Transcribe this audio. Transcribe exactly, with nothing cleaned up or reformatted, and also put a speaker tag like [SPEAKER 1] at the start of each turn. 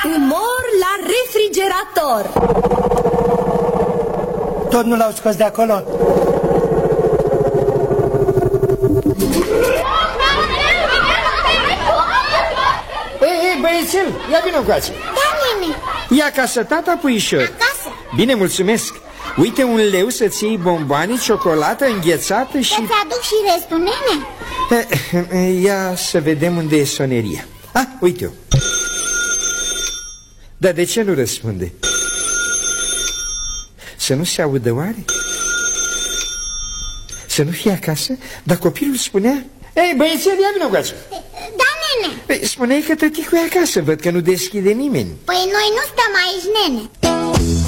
[SPEAKER 1] Umor la refrigerator.
[SPEAKER 2] Tot nu l-au scos de acolo?
[SPEAKER 3] Ei, ei, băiețel, ia vină încoace.
[SPEAKER 4] Da, nene.
[SPEAKER 3] E acasă, tata, puișor?
[SPEAKER 4] Acasă.
[SPEAKER 3] Bine, mulțumesc. Uite un leu să-ți iei bomboane, ciocolată înghețată și...
[SPEAKER 4] Să-ți aduc și restul, nene?
[SPEAKER 3] Ia să vedem unde e soneria. Ah, uite-o. Dar de ce nu răspunde? Să nu se audă oare? Să nu fie acasă? Dar copilul spunea... Ei, băiețel, ia vină încoace.
[SPEAKER 4] Da, nene.
[SPEAKER 3] Păi, spuneai că tăticul e acasă, văd că nu deschide nimeni.
[SPEAKER 4] Păi noi nu stăm aici, nene.